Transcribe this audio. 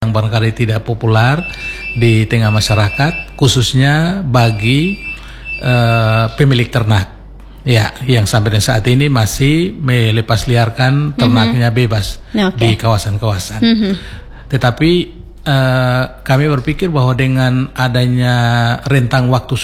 yang barangkali tidak populer di tengah masyarakat, khususnya bagi pemilik ternak, ya, yang sampai dengan saat ini masih melepas liarkan ternaknya bebas di kawasan-kawasan. Tetapi kami berpikir bahwa dengan adanya rentang waktu